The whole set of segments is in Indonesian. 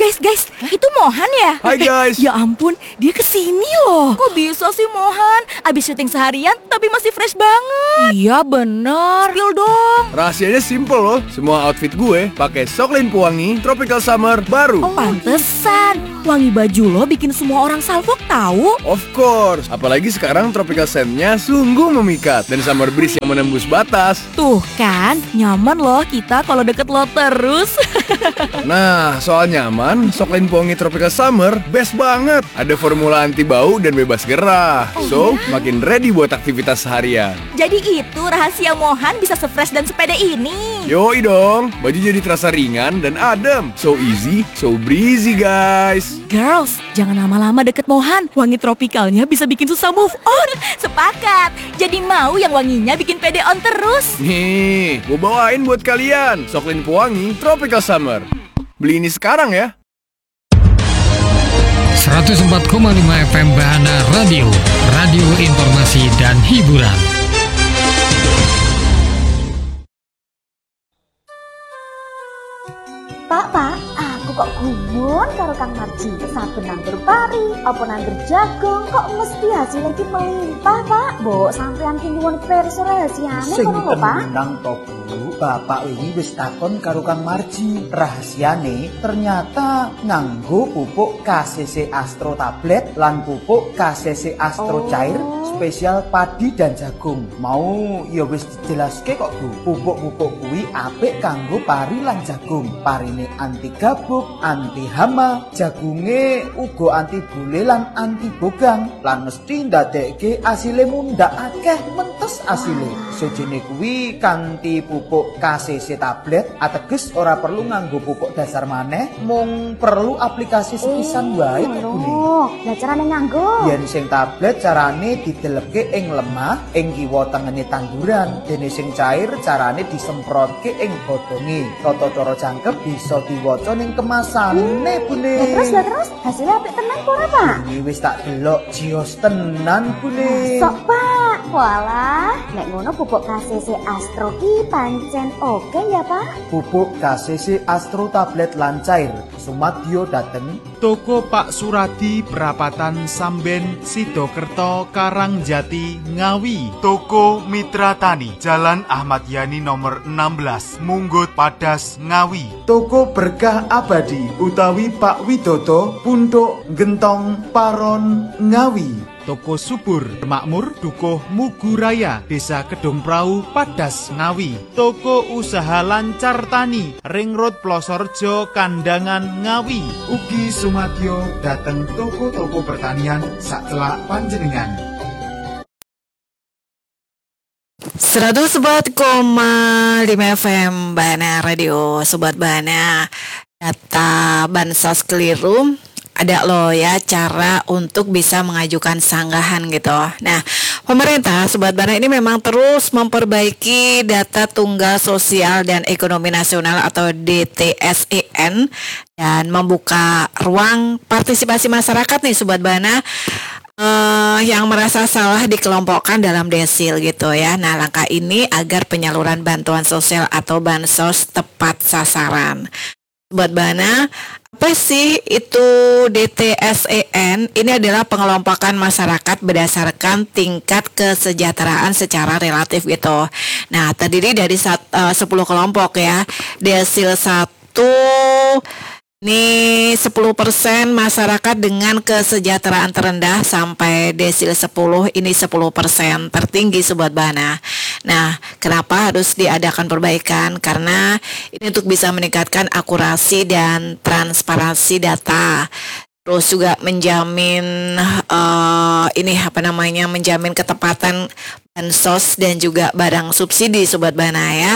Guys, itu Mohan ya? Hai guys. Ya ampun, dia kesini loh. Kok bisa sih Mohan? Abis syuting seharian tapi masih fresh banget. Iya bener. Spill dong. Rahasianya simple loh. Semua outfit gue pakai Soklin Pewangi Tropical Summer baru. Oh pantesan. Wangi baju lo bikin semua orang salfok tahu. Of course. Apalagi sekarang tropical scent-nya sungguh memikat dan summer breeze yang menembus batas. Tuh kan, nyaman loh kita kalau deket lo terus. Nah, soal nyaman, Soklin Pewangi Tropical Summer best banget. Ada formula anti bau dan bebas gerah. So, makin ready buat aktivitas seharian. Jadi itu rahasia Mohan bisa se-fresh dan sepede ini. Yoi dong, baju jadi terasa ringan dan adem. So easy, so breezy guys. Girls, jangan lama-lama deket Mohan. Wangi tropikalnya bisa bikin susah move on. Sepakat. Jadi mau yang wanginya bikin pede on terus. Nih, gue bawain buat kalian Soklin Pewangi Tropical Summer. Beli ini sekarang ya. 104,5 FM Bahana Radio, radio informasi dan hiburan. Pak, aku kok gumun karo Kang Marji. Saben nandur pari, apa nandur jagung, kok mesti hasilnya ki melimpah, Pak. Mbok sampean ki nyuwun pirsa rahasiane Sing ngono lho, Pak. tenang to, Bu. Bapak wingi wis takon karo Kang Marji. Rahasiane ternyata nganggo pupuk KCC Astro tablet lan pupuk KCC Astro cair spesial padi dan jagung. Mau ya wis dijelaske kok, Bu. Pupuk-pupuk kuwi apik kanggo pari lan jagung. Parine anti gabuk, anti hama, jagunge uga anti bule lan anti bogang. Lan mesti ndadekke asile mundhak akeh mentes asile. Sejene kuwi kanthi pupuk KCC tablet ateges ora perlu nganggo pupuk dasar maneh, mung perlu aplikasi sepisan wae kok, Bu. Lah carane nganggo? Yen sing tablet carane didelepke ing lemah ing kiwa tengene tanduran, dene sing cair carane disemprotke ing godhonge. Tata cara jangkep bisa diwaca ning kemasane, Bune. Lah terus hasilnya apik tenan kok ora, Pak? Ini wis tak delok jios tenan, Bune. Sok, Pak. Walah, nek ngono pupuk KCC Astro ki pancen oke ya, Pak? Pupuk KCC Astro tablet lan cair sumadyo dateng Toko Pak Suradi Perapatan Samben Sidokerto Karangjati Ngawi. Toko Mitra Tani Jalan Ahmad Yani nomor 16 Munggut Padas Ngawi. Toko Berkah Abadi utawi Pak Widodo Punduk Gentong Paron Ngawi. Toko Subur Makmur Dukuh Muguraya Desa Kedung Prau Padas Ngawi. Toko Usaha Lancar Tani Ring Road Plosorjo Kandangan Ngawi. Ugi sumadyo dateng toko-toko pertanian sakelak panjenengan. 104,5 FM Bahana Radio. Sobat Bahana, data bansos keliru. Ada loh ya cara untuk bisa mengajukan sanggahan gitu. Nah, pemerintah Sobat Bahana ini memang terus memperbaiki data tunggal sosial dan ekonomi nasional atau DTSEN dan membuka ruang partisipasi masyarakat nih Sobat Bahana yang merasa salah dikelompokkan dalam desil gitu ya. Nah, langkah ini agar penyaluran bantuan sosial atau bansos tepat sasaran. Sobat Bahana, apa sih itu DTSEN? Ini adalah pengelompokan masyarakat berdasarkan tingkat kesejahteraan secara relatif gitu. Nah, terdiri dari 10 kelompok ya. Desil 1 ini 10% masyarakat dengan kesejahteraan terendah sampai desil 10 ini 10% tertinggi Sobat Bahana. Nah, kenapa harus diadakan perbaikan? Karena ini untuk bisa meningkatkan akurasi dan transparansi data. Terus juga menjamin menjamin ketepatan bansos dan juga barang subsidi Sobat Bahana ya.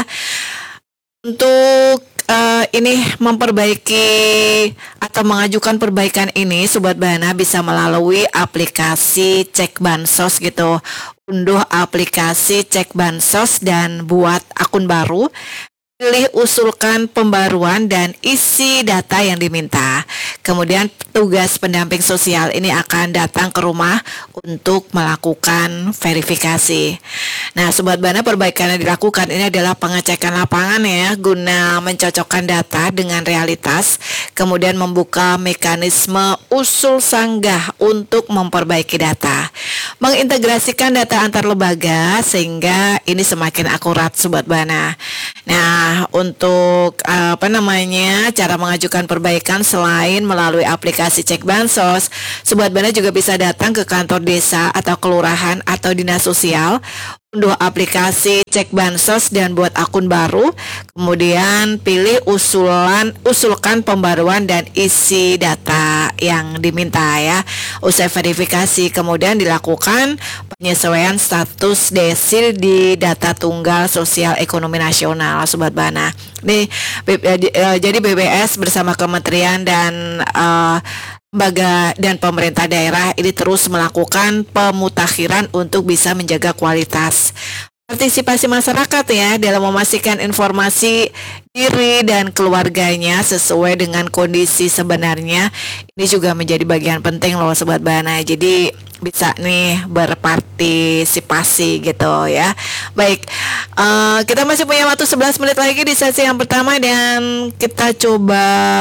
Untuk ini memperbaiki atau mengajukan perbaikan ini Sobat Bahana bisa melalui aplikasi cek bansos gitu. Unduh aplikasi cek bansos dan buat akun baru. pilih usulkan pembaruan dan isi data yang diminta. Kemudian tugas pendamping sosial ini akan datang ke rumah untuk melakukan verifikasi. Nah, Sobat Bana, perbaikan yang dilakukan ini adalah pengecekan lapangan ya, guna mencocokkan data dengan realitas, kemudian membuka mekanisme usul sanggah untuk memperbaiki data, mengintegrasikan data antar lembaga sehingga ini semakin akurat, Sobat Bana. Nah, untuk cara mengajukan perbaikan selain melalui aplikasi Cek Bansos, Sobat Bana juga bisa datang ke kantor desa atau kelurahan atau dinas sosial, unduh aplikasi Cek Bansos dan buat akun baru, kemudian pilih usulkan pembaruan dan isi data yang diminta ya. Usai verifikasi kemudian dilakukan penyesuaian status desil di data tunggal sosial ekonomi nasional, Sobat Bana. Nih, jadi BBS bersama kementerian dan lembaga dan pemerintah daerah ini terus melakukan pemutakhiran untuk bisa menjaga kualitas. Partisipasi masyarakat ya dalam memastikan informasi diri dan keluarganya sesuai dengan kondisi sebenarnya ini juga menjadi bagian penting loh, Sobat Bana. Jadi bisa nih berpartisipasi gitu ya. Baik, kita masih punya waktu 11 menit lagi di sesi yang pertama dan kita coba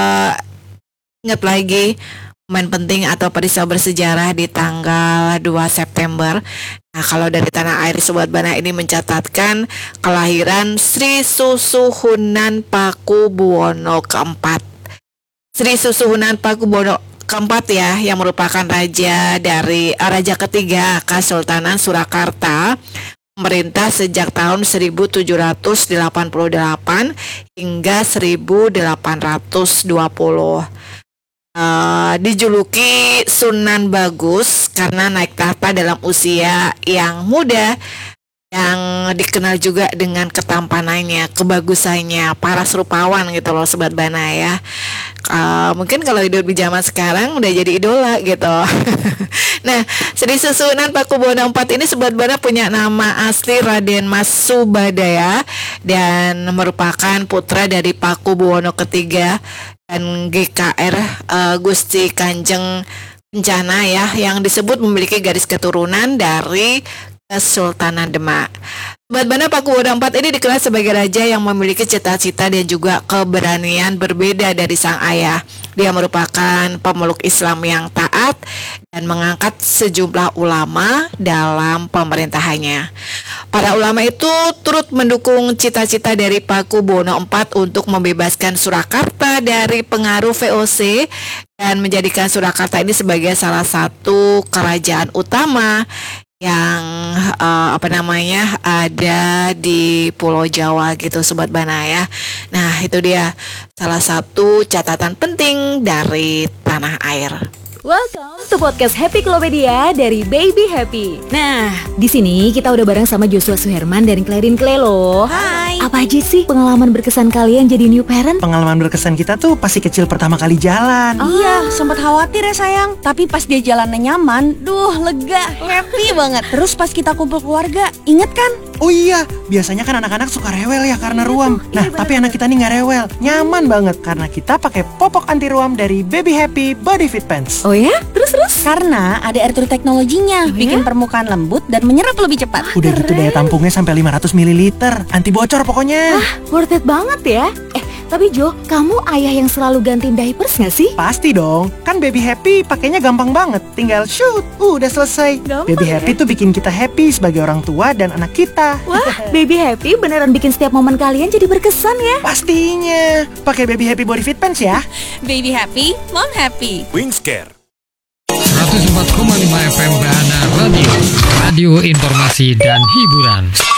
ingat lagi momen penting atau peristiwa bersejarah di tanggal 2 September. Nah, kalau dari tanah air, Sobat Bana ini mencatatkan kelahiran Sri Susuhunan Pakubuwono keempat. Sri Susuhunan Pakubuwono keempat ya, yang merupakan raja ketiga Kesultanan Surakarta, memerintah sejak tahun 1788 hingga 1820. Dijuluki Sunan Bagus karena naik tahta dalam usia yang muda, yang dikenal juga dengan ketampanannya, kebagusannya, paras rupawan gitu loh, Sobat Bana ya. Mungkin kalau hidup di zaman sekarang udah jadi idola gitu. Nah, Sri Susuhunan Pakubuwono IV ini, Sobat Bana, punya nama asli Raden Mas Subadaya dan merupakan putra dari Pakubuwono III dan GKR Gusti Kanjeng Kencana ya, yang disebut memiliki garis keturunan dari Kesultanan Demak. Sobat Bana, Pakubuwono IV ini dikenal sebagai raja yang memiliki cita-cita dan juga keberanian berbeda dari sang ayah. Dia merupakan pemeluk Islam yang taat dan mengangkat sejumlah ulama dalam pemerintahannya. Para ulama itu turut mendukung cita-cita dari Pakubuwono IV untuk membebaskan Surakarta dari pengaruh VOC dan menjadikan Surakarta ini sebagai salah satu kerajaan utama yang ada di Pulau Jawa gitu, Sobat Bana ya. Nah, itu dia salah satu catatan penting dari tanah air. Welcome to podcast Happy Klopedia dari Baby Happy. Nah, di sini kita udah bareng sama Joshua Suherman dan Clarin Clay loh. Hai. Apa aja sih pengalaman berkesan kalian jadi new parent? Pengalaman berkesan kita tuh pasti kecil pertama kali jalan. Iya, sempat khawatir ya sayang. Tapi pas dia jalannya nyaman, lega, happy banget. Terus pas kita kumpul keluarga, inget kan? Oh iya, biasanya kan anak-anak suka rewel ya karena ruam. Nah, tapi anak kita nih nggak rewel, nyaman banget karena kita pakai popok anti ruam dari Baby Happy Body Fit Pants. Oh ya? Terus? Karena ada air tur teknologinya, bikin permukaan lembut dan menyerap lebih cepat. Udah gitu daya tampungnya sampai 500 ml, anti bocor pokoknya. Worth it banget ya. Tapi Jo, kamu ayah yang selalu gantiin diapers gak sih? Pasti dong, kan Baby Happy pakainya gampang banget. Tinggal shoot, udah selesai. Gampang, Baby Happy tuh bikin kita happy sebagai orang tua dan anak kita. Wah, Baby Happy beneran bikin setiap momen kalian jadi berkesan ya. Pastinya, pakai Baby Happy Body Fit Pants ya. Baby happy, mom happy. Wingscare 104,5 FM Bahana Radio, radio informasi dan hiburan.